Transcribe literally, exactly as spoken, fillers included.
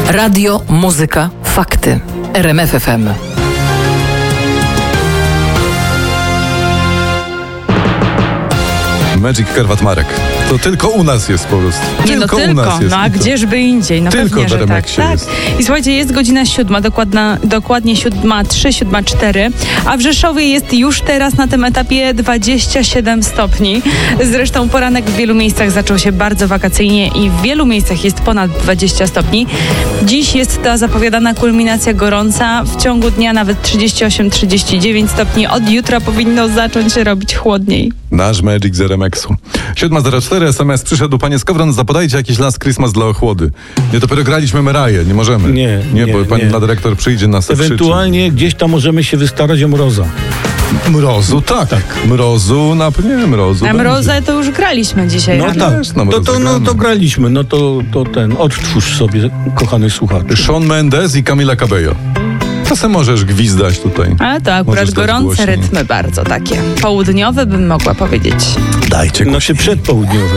Radio, muzyka, fakty. R M F F M. Magic Kerwat Marek. To tylko u nas jest po prostu. Nie, tylko no tylko, u nas jest. no a gdzieżby indziej, no Tylko pewnie, w że tak, Remeksie tak. jest. I słuchajcie, jest godzina siódma, dokładna, dokładnie siódma trzy, siódma cztery, a w Rzeszowie jest już teraz na tym etapie dwadzieścia siedem stopni. Zresztą poranek w wielu miejscach zaczął się bardzo wakacyjnie i w wielu miejscach jest ponad dwadzieścia stopni. Dziś jest ta zapowiadana kulminacja gorąca, w ciągu dnia nawet trzydzieści osiem trzydzieści dziewięć stopni. Od jutra powinno zacząć się robić chłodniej. Nasz Magic z Remeksu. siódma zero cztery, S M S przyszedł. Panie Skowron, zapodajcie jakiś Last Christmas dla ochłody. Nie, dopiero graliśmy Meraję, nie możemy. Nie, Nie, nie, bo pani nie. na dyrektor przyjdzie, nas Ewentualnie gdzieś tam możemy się wystarać o Mroza. Mrozu, tak. tak. Mrozu, na nie, mrozu. A będzie. Mrozę to już graliśmy dzisiaj. No rano. tak, Też na to, to, Mroza no, gramy. to graliśmy, no to, to ten, odtwórz sobie, kochany słuchacz. Shawn Mendes i Camila Cabello. Czasem możesz gwizdać tutaj. Ale to akurat Możesz dać gorące głośniej. rytmy bardzo takie. Południowe bym mogła powiedzieć. Dajcie Znaczy przedpołudniowe.